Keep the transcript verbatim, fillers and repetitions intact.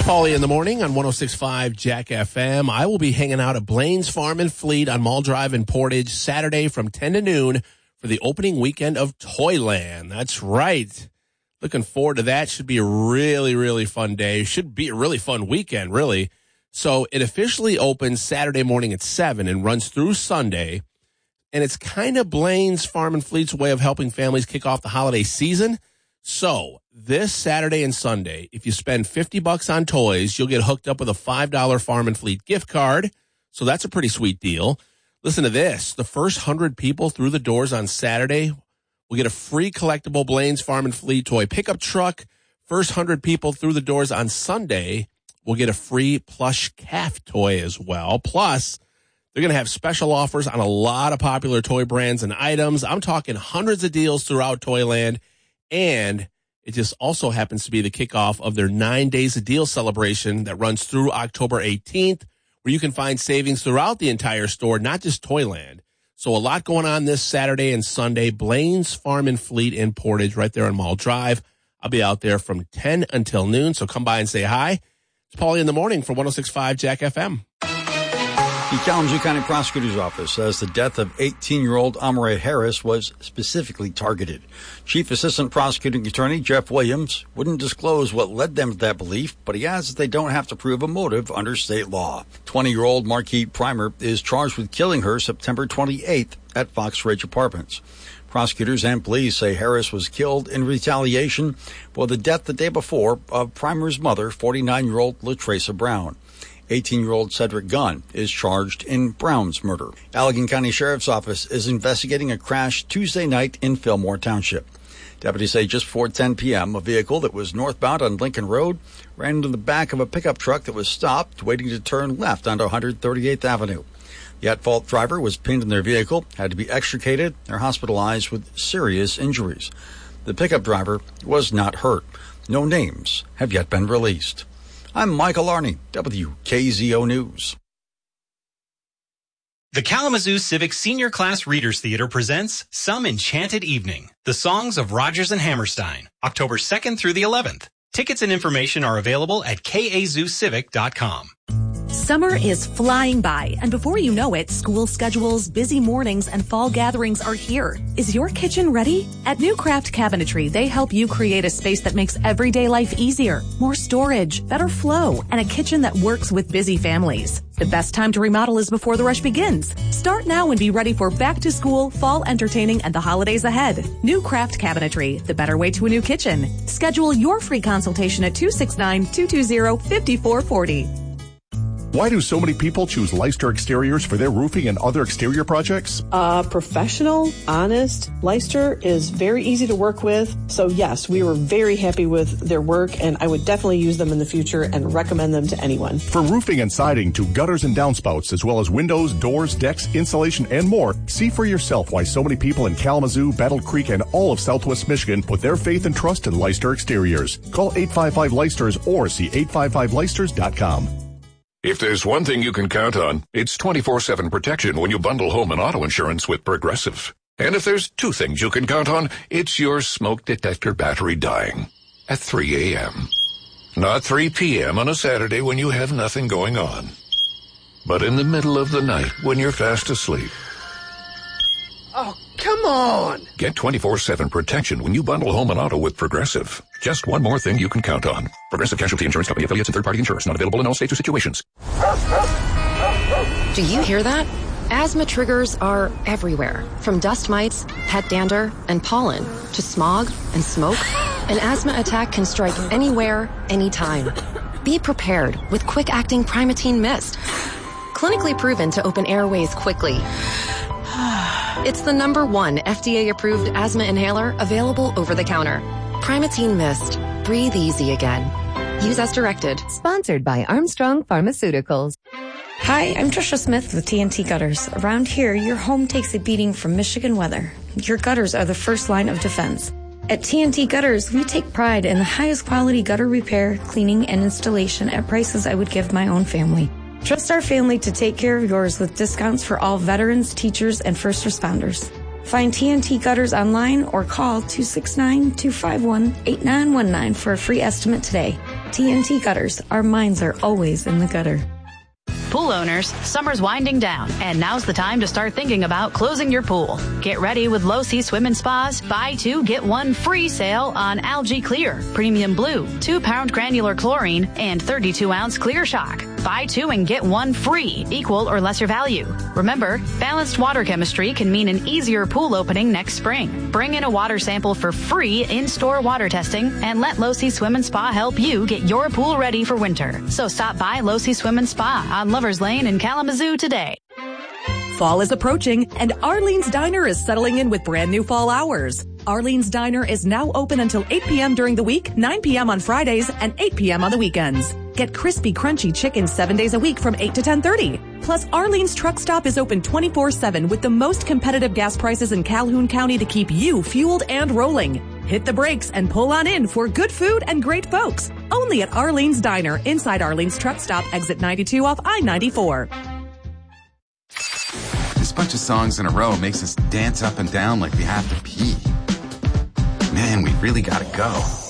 Paulie in the morning on one oh six point five Jack F M. I will be hanging out at Blaine's Farm and Fleet on Mall Drive in Portage Saturday from ten to noon for the opening weekend of Toyland. That's right. Looking forward to that. Should be a really, really fun day. Should be a really fun weekend, really. So it officially opens Saturday morning at seven and runs through Sunday. And it's kind of Blaine's Farm and Fleet's way of helping families kick off the holiday season. So this Saturday and Sunday, if you spend fifty bucks on toys, you'll get hooked up with a five dollar Farm and Fleet gift card. So that's a pretty sweet deal. Listen to this. The first one hundred people through the doors on Saturday will get a free collectible Blaine's Farm and Fleet toy pickup truck. First one hundred people through the doors on Sunday will get a free plush calf toy as well. Plus, they're going to have special offers on a lot of popular toy brands and items. I'm talking hundreds of deals throughout Toyland. And it just also happens to be the kickoff of their nine days of deal celebration that runs through October eighteenth, where you can find savings throughout the entire store, not just Toyland. So a lot going on this Saturday and Sunday. Blaine's Farm and Fleet in Portage, right there on Mall Drive. I'll be out there from ten until noon, so come by and say hi. It's Paulie in the morning for one oh six point five Jack F M. The Kalamazoo County Prosecutor's Office says the death of eighteen-year-old Amare Harris was specifically targeted. Chief Assistant Prosecuting Attorney Jeff Williams wouldn't disclose what led them to that belief, but he adds that they don't have to prove a motive under state law. twenty-year-old Marquette Primer is charged with killing her September twenty-eighth at Fox Ridge Apartments. Prosecutors and police say Harris was killed in retaliation for the death the day before of Primer's mother, forty-nine-year-old LaTracia Brown. eighteen-year-old Cedric Gunn is charged in Brown's murder. Allegan County Sheriff's Office is investigating a crash Tuesday night in Fillmore Township. Deputies say just before ten p.m., a vehicle that was northbound on Lincoln Road ran into the back of a pickup truck that was stopped, waiting to turn left onto one hundred thirty-eighth Avenue. The at-fault driver was pinned in their vehicle, had to be extricated, and hospitalized with serious injuries. The pickup driver was not hurt. No names have yet been released. I'm Michael Arney, W K Z O News. The Kalamazoo Civic Senior Class Readers Theater presents Some Enchanted Evening, the songs of Rodgers and Hammerstein, October second through the eleventh. Tickets and information are available at k a zoo civic dot com. Summer is flying by, and before you know it, school schedules, busy mornings, and fall gatherings are here. Is your kitchen ready? At New Craft Cabinetry, they help you create a space that makes everyday life easier, more storage, better flow, and a kitchen that works with busy families. The best time to remodel is before the rush begins. Start now and be ready for back to school, fall entertaining, and the holidays ahead. New Craft Cabinetry, the better way to a new kitchen. Schedule your free consultation at two six nine, two two zero, five four four zero. Why do so many people choose Leicester Exteriors for their roofing and other exterior projects? Uh, professional, honest. Leicester is very easy to work with. So yes, we were very happy with their work, and I would definitely use them in the future and recommend them to anyone. From roofing and siding to gutters and downspouts, as well as windows, doors, decks, insulation, and more, see for yourself why so many people in Kalamazoo, Battle Creek, and all of Southwest Michigan put their faith and trust in Leicester Exteriors. Call eight five five Leicesters or see eight five five Leicesters dot com. If there's one thing you can count on, it's twenty-four seven protection when you bundle home and auto insurance with Progressive. And if there's two things you can count on, it's your smoke detector battery dying at three a.m. Not three p.m. on a Saturday when you have nothing going on, but in the middle of the night when you're fast asleep. Oh, come on! Get twenty-four seven protection when you bundle home and auto with Progressive. Just one more thing you can count on. Progressive Casualty Insurance Company, affiliates, and third-party insurers. Not available in all states or situations. Do you hear that? Asthma triggers are everywhere. From dust mites, pet dander, and pollen, to smog and smoke. An asthma attack can strike anywhere, anytime. Be prepared with quick-acting Primatene Mist. Clinically proven to open airways quickly. It's the number one F D A-approved asthma inhaler available over the counter. Primatene Mist. Breathe easy again. Use as directed. Sponsored by Armstrong Pharmaceuticals. Hi, I'm Trisha Smith with T N T Gutters. Around here, your home takes a beating from Michigan weather. Your gutters are the first line of defense. At T N T Gutters, we take pride in the highest quality gutter repair, cleaning, and installation at prices I would give my own family. Trust our family to take care of yours with discounts for all veterans, teachers, and first responders. Find T N T Gutters online or call two six nine, two five one, eight nine one nine for a free estimate today. T N T Gutters, our minds are always in the gutter. Pool owners, summer's winding down, and now's the time to start thinking about closing your pool. Get ready with Low Sea Swim and Spa's buy two, get one free sale on Algae Clear, Premium Blue, two pound granular chlorine, and thirty-two ounce Clear Shock. Buy two and get one free, equal or lesser value. Remember, balanced water chemistry can mean an easier pool opening next spring. Bring in a water sample for free in-store water testing and let Low Sea Swim and Spa help you get your pool ready for winter. So stop by Low Sea Swim and Spa on Lovers Lane in Kalamazoo today. Fall is approaching, and Arlene's Diner is settling in with brand new fall hours. Arlene's Diner is now open until eight p.m. during the week, nine p.m. on Fridays, and eight p.m. on the weekends. Get crispy, crunchy chicken seven days a week from eight to ten thirty. Plus, Arlene's Truck Stop is open twenty-four seven with the most competitive gas prices in Calhoun County to keep you fueled and rolling. Hit the brakes and pull on in for good food and great folks. Only at Arlene's Diner, inside Arlene's Truck Stop, exit ninety-two off I ninety-four. This bunch of songs in a row makes us dance up and down like we have to pee. Man, we really gotta go.